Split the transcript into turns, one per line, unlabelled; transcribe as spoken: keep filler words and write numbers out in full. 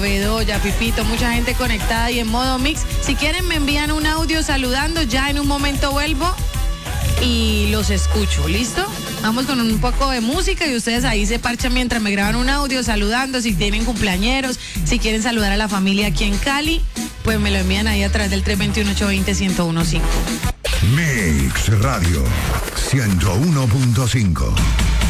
Bedoya, Pipito, mucha gente conectada y en modo mix. Si quieren me envían un audio saludando, ya en un momento vuelvo y los escucho, ¿listo? Vamos con un poco de música y ustedes ahí se parchan mientras me graban un audio saludando, si tienen cumpleañeros, si quieren saludar a la familia aquí en Cali, pues me lo envían ahí a través del tres dos uno, ocho dos cero, uno cero uno cinco.
Mix Radio ciento uno punto cinco.